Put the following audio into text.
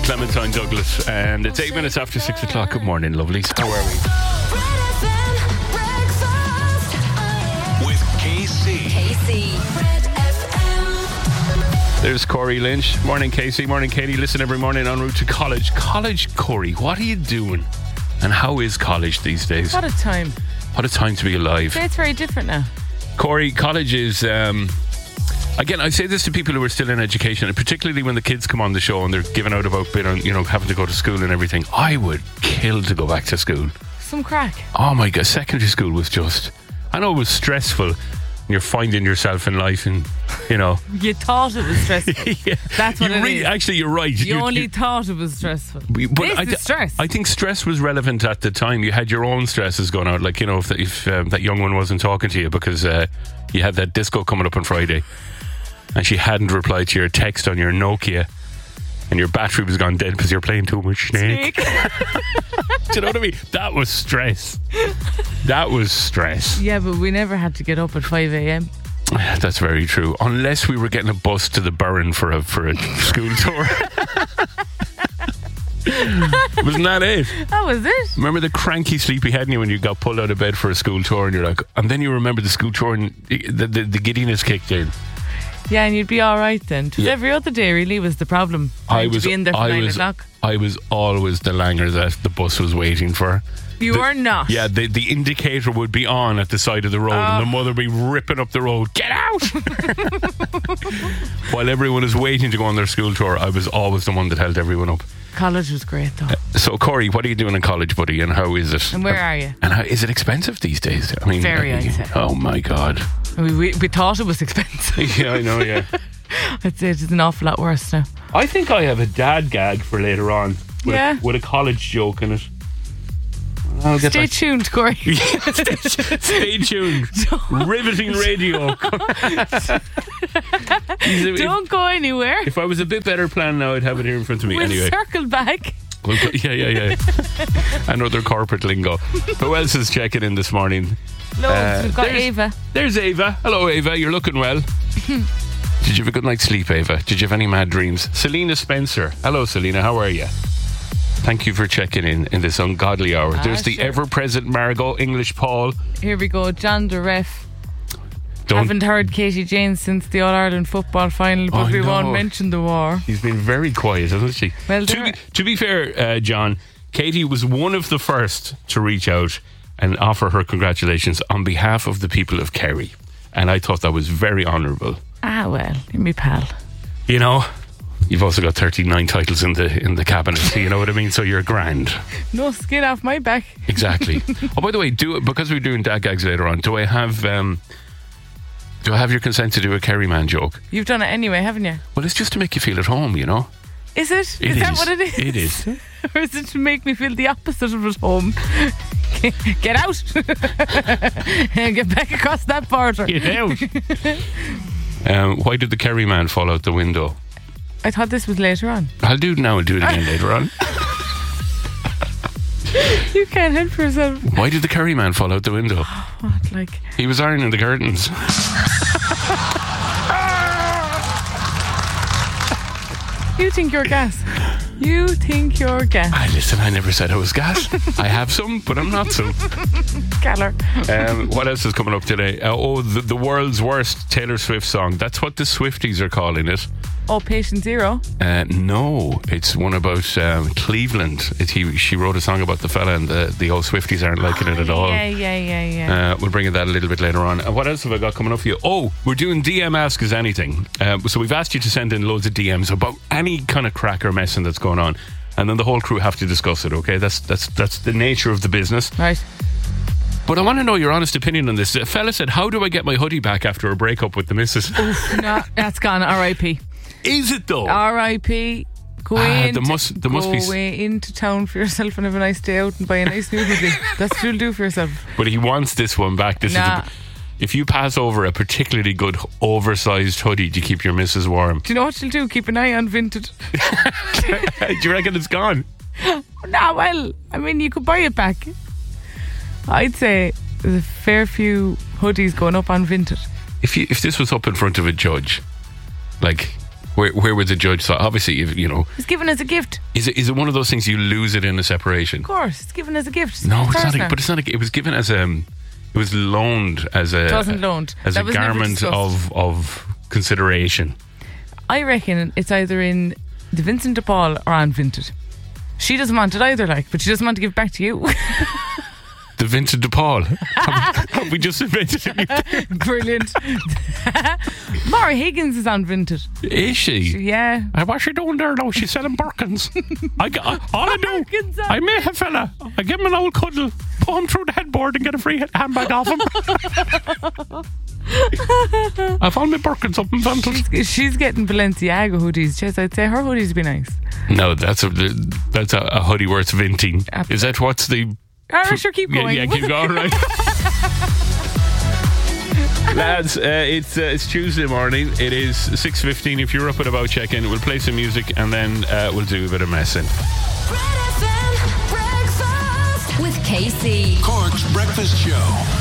Clementine Douglas, and it's 8 minutes after 6 o'clock. Good morning, lovelies. How are we? With KC. There's Corey Lynch. Morning, Casey. Morning, Katie. Listen every morning en route to college. College, Corey, what are you doing? And how is college these days? What a time. What a time to be alive. It's very different now. Corey, college is... again, I say this to people who are still in education, and particularly when the kids come on the show and they're giving out about having to go to school and everything. I would kill to go back to school. Some crack. Oh my God, secondary school was just... I know it was stressful. You're finding yourself in life, and you thought it was stressful. Yeah. That's what it is. Actually, you're right. You only thought it was stressful. But stress. I think stress was relevant at the time. You had your own stresses going out, like if that young one wasn't talking to you because you had that disco coming up on Friday, and she hadn't replied to your text on your Nokia, and your battery was gone dead because you're playing too much Snake. Do you know what I mean? That was stress. That was stress. Yeah, but we never had to get up at 5 a.m. That's very true. Unless we were getting a bus to the Burren for a school tour. Wasn't that it? That was it. Remember the cranky sleep you had in you when you got pulled out of bed for a school tour, and you're like, and then you remember the school tour and the giddiness kicked in. Yeah, and you'd be all right then. Because every other day really was the problem. To be in there for 9 o'clock. I was always the langer that the bus was waiting for. You were not. Yeah, the indicator would be on at the side of the road, and the mother would be ripping up the road. Get out! While everyone is waiting to go on their school tour, I was always the one that held everyone up. College was great though. So Corey, what are you doing in college, buddy, and how is it? And where are you? And is it expensive these days? I mean, very, I'd say. Oh my God. We thought it was expensive. Yeah, I know, yeah. I'd say it's an awful lot worse now. I think I have a dad gag for later on with a college joke in it. Stay tuned, Corey. Stay tuned. Riveting radio. Don't go anywhere. If I was a bit better planned now, I'd have it here in front of me. We'll anyway. Circle back. Yeah. Another corporate lingo. Who else is checking in this morning? Loads. We've got Ava. There's Ava. Hello, Ava. You're looking well. Did you have a good night's sleep, Ava? Did you have any mad dreams? Selena Spencer. Hello, Selena. How are you? Thank you for checking in this ungodly hour. There's the ever-present Margot, English Paul. Here we go. John the ref. Haven't heard Katie Jane since the All-Ireland football final, but we won't mention the war. She's been very quiet, hasn't she? Well, to be fair, John, Katie was one of the first to reach out and offer her congratulations on behalf of the people of Kerry. And I thought that was very honourable. Ah, well, you're my pal. You know, you've also got 39 titles in the cabinet, you know what I mean? So you're grand. No skin off my back. Exactly. Oh, by the way, because we're doing dad gags later on, do I have your consent to do a Kerry man joke? You've done it anyway, haven't you? Well, it's just to make you feel at home, you know. Is it? Is that what it is? It is. Or is it to make me feel the opposite of at home? Get out. Get back across that border. Get out. Why did the Kerry man fall out the window? I thought this was later on. I'll do it now and do it again later on. You can't help yourself. Why did the Kerry man fall out the window? What, like? He was ironing the curtains. You think you're gas. You think you're gas. Listen, I never said I was gas. I have some, but I'm not some. Galler. What else is coming up today? The world's worst Taylor Swift song. That's what the Swifties are calling it. Oh, Patient Zero? No, it's one about Cleveland. She wrote a song about the fella, and the old Swifties aren't liking it at all. Yeah. We'll bring that a little bit later on. What else have I got coming up for you? Oh, we're doing DM Ask Us Anything. So we've asked you to send in loads of DMs about any kind of crack or messing that's going on, and then the whole crew have to discuss it. Okay, that's the nature of the business. Right. But I want to know your honest opinion on this. A fella said, how do I get my hoodie back after a breakup with the missus? Oof, no, that's gone. R.I.P. Is it though? R.I.P. Go into town for yourself and have a nice day out and buy a nice new hoodie. That's what you'll do for yourself. But he wants this one back. If you pass over a particularly good oversized hoodie to keep your missus warm. Do you know what you'll do? Keep an eye on Vinted. Do you reckon it's gone? No, well, I mean, you could buy it back. I'd say there's a fair few hoodies going up on Vinted. If this was up in front of a judge, like Where would the judge? So obviously, you know, It's given as a gift. is it one of those things you lose it in a separation? Of course, it's given as a gift. No, it's not. Thursday. But it's not. It was given as it was loaned as a. It wasn't loaned. as That a was never garment discussed. of consideration. I reckon it's either in the Vincent de Paul or on Vinted. She doesn't want it either, like, but she doesn't want to give it back to you. The Vincent de Paul. Have we just invented it? Brilliant. Mara Higgins is on Vinted. Is she? Yeah. What's she doing there now? She's selling Birkins. All I do, Birkins, I make a fella. I give him an old cuddle, pull him through the headboard and get a free handbag off him. I've all my Birkins up in Vinted. She's getting Balenciaga hoodies. Jess, I'd say her hoodies would be nice. No, that's a hoodie worth vinting. Is that what's the... Sure, keep going. Yeah, keep going, right. Lads, it's Tuesday morning. It is 6:15. If you're up and about, check in. We'll play some music and then we'll do a bit of messing. Red FM breakfast with KC. Cork's Breakfast Show.